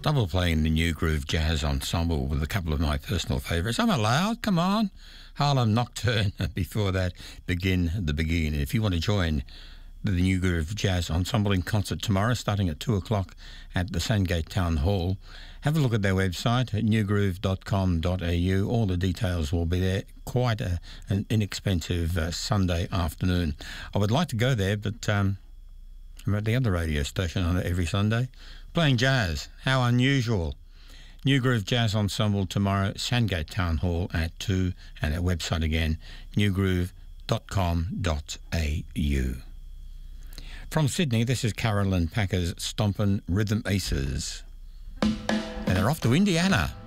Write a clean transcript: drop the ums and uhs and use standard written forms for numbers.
Double playing the New Groove Jazz Ensemble with a couple of my personal favourites. I'm allowed, come on. Harlem Nocturne, before that, Begin the Begin. If you want to join the New Groove Jazz Ensemble in concert tomorrow, starting at 2 o'clock at the Sandgate Town Hall, have a look at their website at newgroove.com.au. All the details will be there. Quite an inexpensive Sunday afternoon. I would like to go there, but I'm at the other radio station on it every Sunday, playing jazz. How unusual. New Groove Jazz Ensemble tomorrow, Sandgate Town Hall at 2, and our website again, newgroove.com.au. From Sydney, this is Carolyn Packer's Stompin' Rhythm Aces. And they're off to Indiana.